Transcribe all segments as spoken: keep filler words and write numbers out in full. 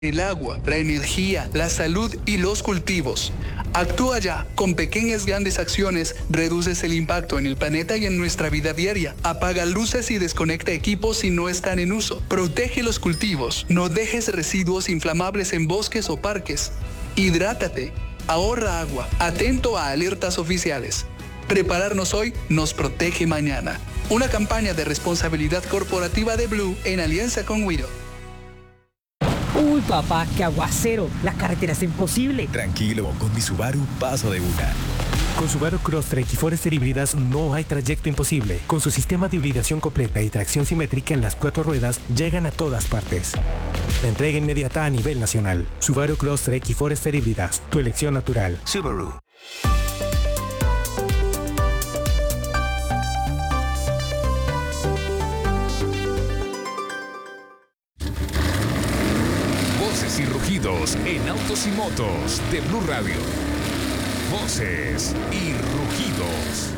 el agua, la energía, la salud y los cultivos. Actúa ya. Con pequeñas grandes acciones reduces el impacto en el planeta y en nuestra vida diaria. Apaga luces y desconecta equipos si no están en uso. Protege los cultivos. No dejes residuos inflamables en bosques o parques. Hidrátate. Ahorra agua. Atento a alertas oficiales. Prepararnos hoy nos protege mañana. Una campaña de responsabilidad corporativa de Blue en alianza con Wido. Uy, papá, qué aguacero. La carretera es imposible. Tranquilo, con mi Subaru paso de una. Con Subaru Crosstrek y Forester híbridas no hay trayecto imposible. Con su sistema de hibridación completa y tracción simétrica en las cuatro ruedas, llegan a todas partes. La entrega inmediata a nivel nacional. Subaru Crosstrek y Forester híbridas, tu elección natural. Subaru. Voces y rugidos en autos y motos de Blue Radio. Voces y rugidos.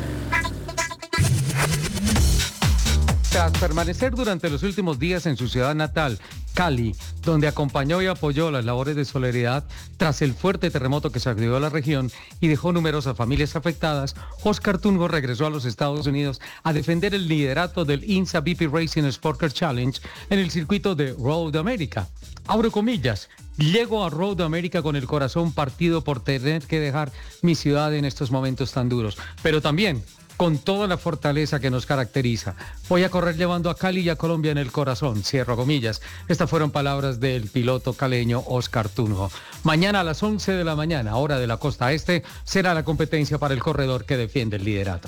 Tras permanecer durante los últimos días en su ciudad natal, Cali, donde acompañó y apoyó las labores de solidaridad tras el fuerte terremoto que sacudió a la región y dejó numerosas familias afectadas, Oscar Tunjo regresó a los Estados Unidos a defender el liderato del INSA V P Racing Sport Car Challenge en el circuito de Road America. Abro comillas, llego a Road America con el corazón partido por tener que dejar mi ciudad en estos momentos tan duros, pero también con toda la fortaleza que nos caracteriza. Voy a correr llevando a Cali y a Colombia en el corazón, cierro comillas. Estas fueron palabras del piloto caleño Oscar Tunjo. Mañana a las once de la mañana, hora de la costa este, será la competencia para el corredor que defiende el liderato.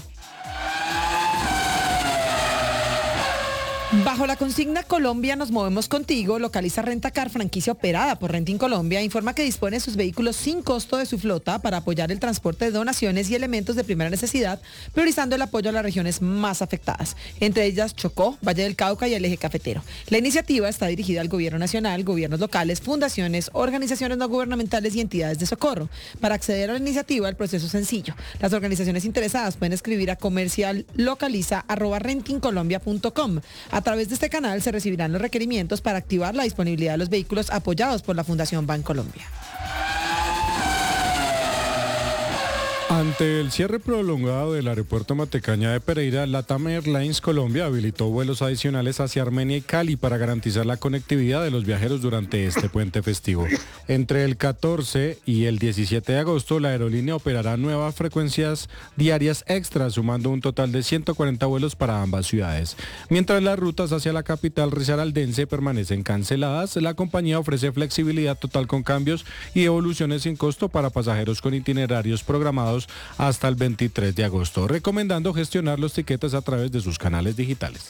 Bajo la consigna Colombia nos movemos contigo, localiza Rentacar, franquicia operada por Renting Colombia, informa que dispone de sus vehículos sin costo de su flota para apoyar el transporte de donaciones y elementos de primera necesidad, priorizando el apoyo a las regiones más afectadas, entre ellas Chocó, Valle del Cauca y el Eje Cafetero. La iniciativa está dirigida al gobierno nacional, gobiernos locales, fundaciones, organizaciones no gubernamentales y entidades de socorro. Para acceder a la iniciativa, el proceso es sencillo. Las organizaciones interesadas pueden escribir a comerciallocaliza arroba rentingcolombia punto com. A través de este canal se recibirán los requerimientos para activar la disponibilidad de los vehículos apoyados por la Fundación Bancolombia. Ante el cierre prolongado del aeropuerto Matecaña de Pereira, LATAM Airlines Colombia habilitó vuelos adicionales hacia Armenia y Cali para garantizar la conectividad de los viajeros durante este puente festivo. Entre el catorce y el diecisiete de agosto, la aerolínea operará nuevas frecuencias diarias extras, sumando un total de ciento cuarenta vuelos para ambas ciudades. Mientras las rutas hacia la capital risaraldense permanecen canceladas, la compañía ofrece flexibilidad total con cambios y devoluciones sin costo para pasajeros con itinerarios programados hasta el veintitrés de agosto, recomendando gestionar los tiquetes a través de sus canales digitales.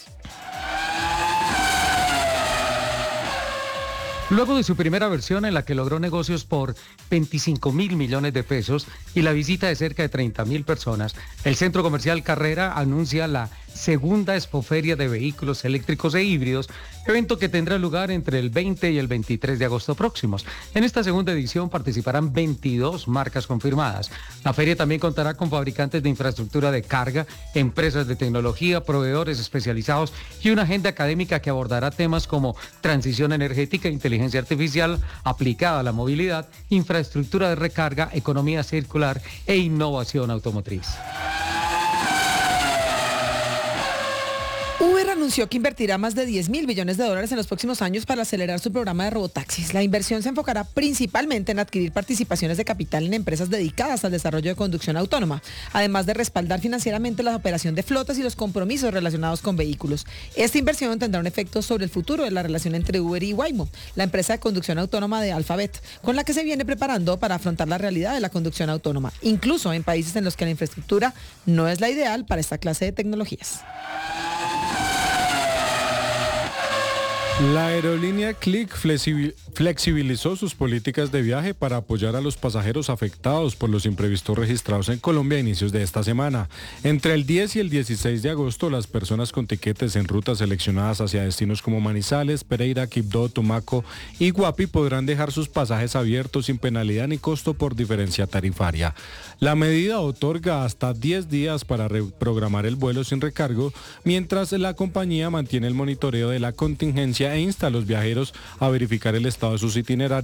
Luego de su primera versión en la que logró negocios por veinticinco mil millones de pesos y la visita de cerca de treinta mil personas, el Centro Comercial Carrera anuncia la segunda Expoferia de Vehículos Eléctricos e Híbridos, evento que tendrá lugar entre el veinte y el veintitrés de agosto próximos. En esta segunda edición participarán veintidós marcas confirmadas. La feria también contará con fabricantes de infraestructura de carga, empresas de tecnología, proveedores especializados y una agenda académica que abordará temas como transición energética, inteligencia artificial aplicada a la movilidad, infraestructura de recarga, economía circular e innovación automotriz. Uber anunció que invertirá más de diez mil billones de dólares en los próximos años para acelerar su programa de robotaxis. La inversión se enfocará principalmente en adquirir participaciones de capital en empresas dedicadas al desarrollo de conducción autónoma, además de respaldar financieramente la operación de flotas y los compromisos relacionados con vehículos. Esta inversión tendrá un efecto sobre el futuro de la relación entre Uber y Waymo, la empresa de conducción autónoma de Alphabet, con la que se viene preparando para afrontar la realidad de la conducción autónoma, incluso en países en los que la infraestructura no es la ideal para esta clase de tecnologías. La aerolínea Click flexibilizó sus políticas de viaje para apoyar a los pasajeros afectados por los imprevistos registrados en Colombia a inicios de esta semana. Entre el diez y el dieciséis de agosto, las personas con tiquetes en rutas seleccionadas hacia destinos como Manizales, Pereira, Quibdó, Tumaco y Guapi podrán dejar sus pasajes abiertos sin penalidad ni costo por diferencia tarifaria. La medida otorga hasta diez días para reprogramar el vuelo sin recargo, mientras la compañía mantiene el monitoreo de la contingencia provincia e insta a los viajeros a verificar el estado de sus itinerarios